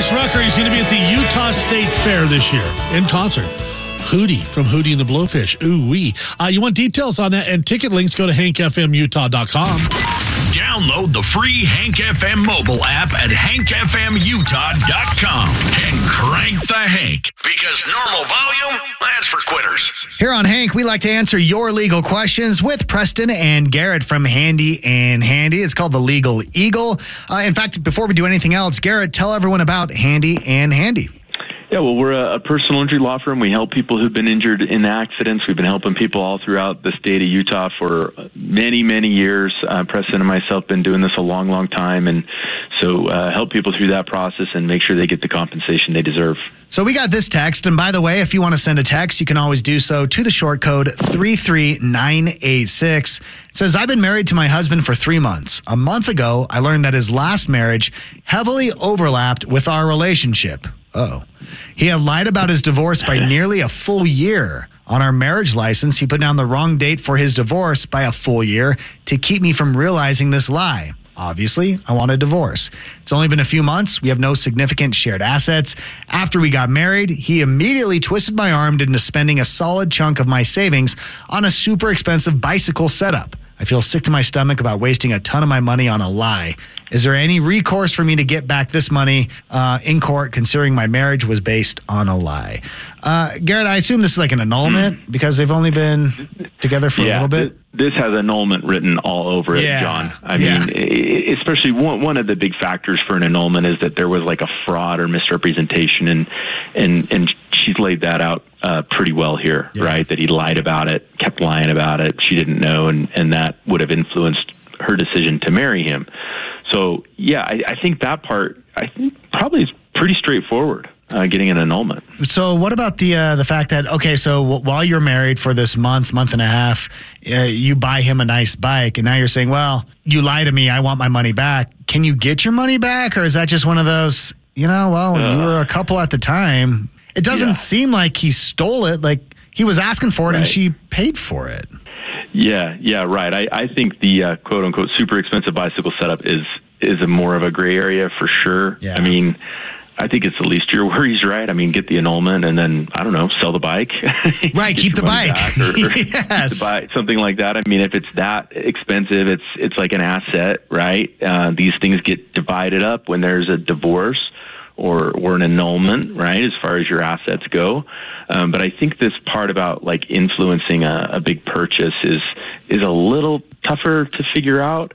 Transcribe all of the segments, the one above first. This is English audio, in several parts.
Travis Rucker. He's going to be at the Utah State Fair this year in concert. Hootie from Hootie and the Blowfish. Ooh-wee. You want details on that and ticket links, go to hankfmutah.com. Download the free Hank FM mobile app at hankfmutah.com and crank the Hank, because normal volume, that's for quitters. Here on Hank, we like to answer your legal questions with Preston and Garrett from Handy and Handy. It's called the Legal Eagle. In fact, before we do anything else, Garrett, tell everyone about Handy and Handy. Yeah, well, we're a personal injury law firm. We help people who've been injured in accidents. We've been helping people all throughout the state of Utah for many, many years. Preston and myself been doing this a long, long time, and so help people through that process and make sure they get the compensation they deserve. So we got this text, and by the way, if you want to send a text, you can always do so to the short code 33986. It says, I've been married to my husband for 3 months. A month ago, I learned that his last marriage heavily overlapped with our relationship. Oh, he had lied about his divorce by nearly a full year. On our marriage license, he put down the wrong date for his divorce by a full year to keep me from realizing this lie. Obviously, I want a divorce. It's only been a few months. We have no significant shared assets. After we got married, he immediately twisted my arm into spending a solid chunk of my savings on a super expensive bicycle setup. I feel sick to my stomach about wasting a ton of my money on a lie. Is there any recourse for me to get back this money in court, considering my marriage was based on a lie? Garrett, I assume this is like an annulment because they've only been together for a little bit? This has annulment written all over it, John. I mean, especially one of the big factors for an annulment is that there was like a fraud or misrepresentation, and she's laid that out pretty well here, right? That he lied about it, kept lying about it. She didn't know, and that would have influenced her decision to marry him. So, yeah, I think that part, probably is pretty straightforward, getting an annulment. So what about the fact that, okay, so while you're married for this month and a half, you buy him a nice bike, and now you're saying, well, you lied to me, I want my money back. Can you get your money back, or is that just one of those, you were a couple at the time? It doesn't seem like he stole it. Like, he was asking for it, and she paid for it. Yeah, right. I think the quote-unquote super expensive bicycle setup is a more of a gray area for sure. Yeah. I mean, I think it's the least of your worries, right? I mean, get the annulment and then, I don't know, sell the bike. Right, keep the bike. Or yes. Something like that. I mean, if it's that expensive, it's like an asset, right? These things get divided up when there's a divorce or an annulment, right, as far as your assets go. But I think this part about like influencing a big purchase is a little tougher to figure out.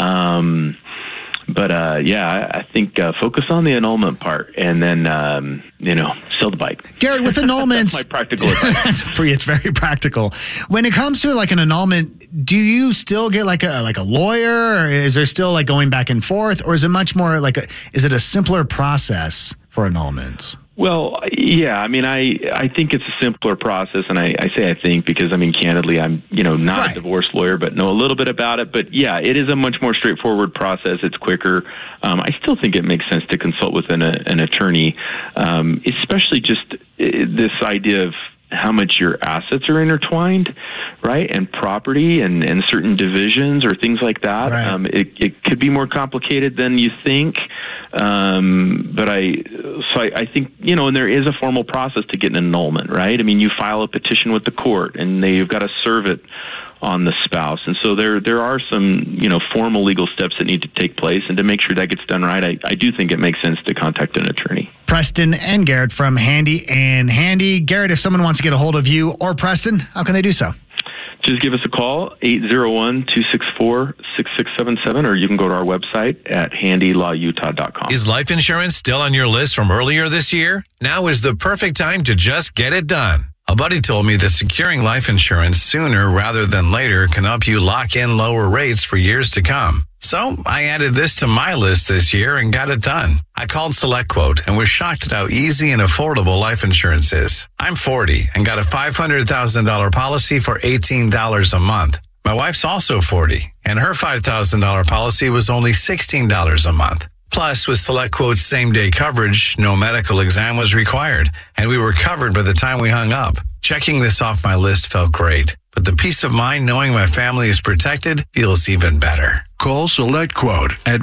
But I think focus on the annulment part and then, sell the bike. Garrett, with annulments... That's my practical advice. It's very practical. When it comes to like an annulment, do you still get like a lawyer, or is there still like going back and forth, or is it much more like is it a simpler process for annulments? Well, yeah, I mean, I think it's a simpler process, and I say I think because, I mean, candidly, I'm, not a divorce lawyer, but know a little bit about it. But, yeah, it is a much more straightforward process. It's quicker. I still think it makes sense to consult with an attorney, especially just this idea of how much your assets are intertwined, right, and property and certain divisions or things like that. Right. It could be more complicated than you think, but I think, and there is a formal process to get an annulment, right? I mean, you file a petition with the court, and you've got to serve it on the spouse. And so there are some, formal legal steps that need to take place. And to make sure that gets done right, I do think it makes sense to contact an attorney. Preston and Garrett from Handy and Handy. Garrett, if someone wants to get a hold of you or Preston, how can they do so? Just give us a call, 801-264-6677, or you can go to our website at handylawutah.com. Is life insurance still on your list from earlier this year? Now is the perfect time to just get it done. A buddy told me that securing life insurance sooner rather than later can help you lock in lower rates for years to come. So I added this to my list this year and got it done. I called SelectQuote and was shocked at how easy and affordable life insurance is. I'm 40 and got a $500,000 policy for $18 a month. My wife's also 40, and her $5,000 policy was only $16 a month. Plus, with SelectQuote's same-day coverage, no medical exam was required, and we were covered by the time we hung up. Checking this off my list felt great, but the peace of mind knowing my family is protected feels even better. Call Select Quote at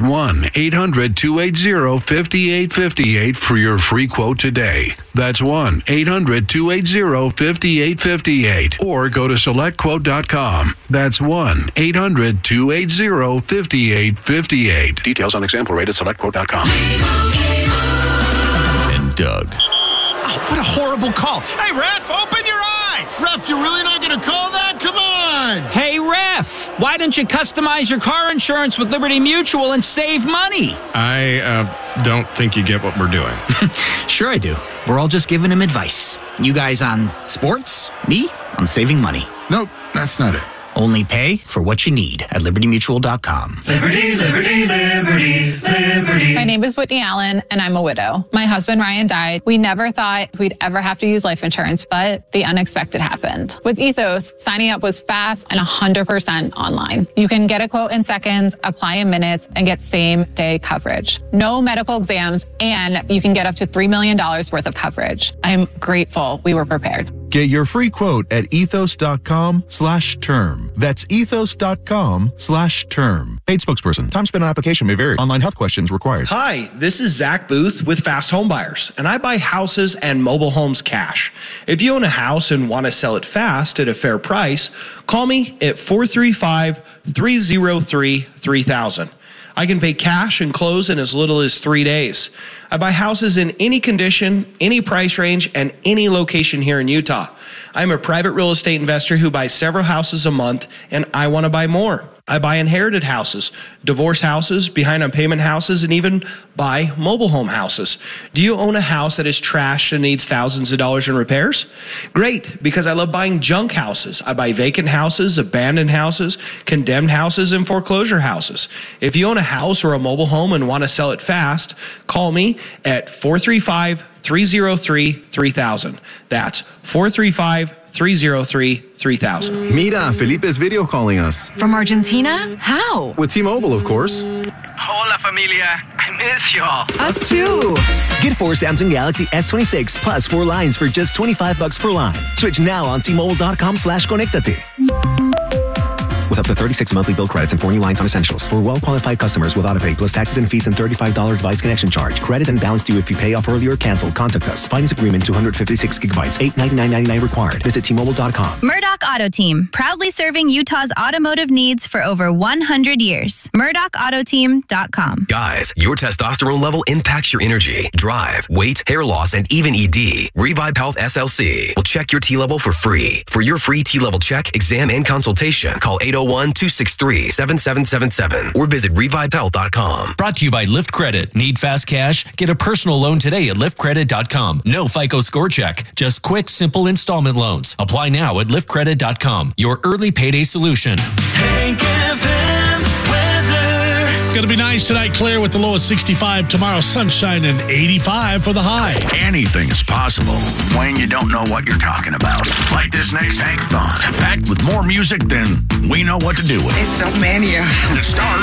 1-800-280-5858 for your free quote today. That's 1-800-280-5858. Or go to SelectQuote.com. That's 1-800-280-5858. Details on example rate at SelectQuote.com. And Doug. Oh, what a horrible call. Hey, ref, open your eyes. Ref, you're really not going to call that? Come on. Hey, ref, why don't you customize your car insurance with Liberty Mutual and save money? I don't think you get what we're doing. Sure I do. We're all just giving him advice. You guys on sports, me on saving money. Nope, that's not it. Only pay for what you need at libertymutual.com. Liberty, liberty, liberty, liberty. My name is Whitney Allen, and I'm a widow. My husband, Ryan, died. We never thought we'd ever have to use life insurance, but the unexpected happened. With Ethos, signing up was fast and 100% online. You can get a quote in seconds, apply in minutes, and get same-day coverage. No medical exams, and you can get up to $3 million worth of coverage. I'm grateful we were prepared. Get your free quote at ethos.com/term. That's ethos.com/term. Paid spokesperson. Time spent on application may vary. Online health questions required. Hi, this is Zach Booth with Fast Home Buyers, and I buy houses and mobile homes cash. If you own a house and want to sell it fast at a fair price, call me at 435-303-3000. I can pay cash and close in as little as 3 days. I buy houses in any condition, any price range, and any location here in Utah. I'm a private real estate investor who buys several houses a month, and I want to buy more. I buy inherited houses, divorce houses, behind on payment houses, and even buy mobile home houses. Do you own a house that is trashed and needs thousands of dollars in repairs? Great, because I love buying junk houses. I buy vacant houses, abandoned houses, condemned houses, and foreclosure houses. If you own a house or a mobile home and want to sell it fast, call me at 435-303-3000. That's 435-303-3000. Mira, Felipe is video calling us. From Argentina? How? With T-Mobile, of course. Hola, familia. I miss y'all. Us too. Get 4 Samsung Galaxy S26 plus 4 lines for just $25 per line. Switch now on T-Mobile.com/conectate. With up to 36 monthly bill credits and 4 new lines on essentials. For well-qualified customers with autopay plus taxes and fees and $35 device connection charge. Credit and balance due if you pay off early or cancel. Contact us. Finance agreement 256 gigabytes. $899.99 required. Visit T-Mobile.com. Murdoch Auto Team. Proudly serving Utah's automotive needs for over 100 years. MurdochAutoTeam.com. Guys, your testosterone level impacts your energy, drive, weight, hair loss, and even ED. Revive Health SLC will check your T level for free. For your free T level check, exam, and consultation, call 801-263-7777 or visit revivehealth.com. Brought to you by Lyft Credit. Need fast cash? Get a personal loan today at liftcredit.com. No FICO score check. Just quick, simple installment loans. Apply now at liftcredit.com. Your early payday solution. Hank FM weather. Going to be nice tonight, clear with the low of 65. Tomorrow, sunshine and 85 for the high. Anything is possible when you don't know what you're talking about. Like this next Hankathon, packed with more music than we know what to do with. There's so many. To start,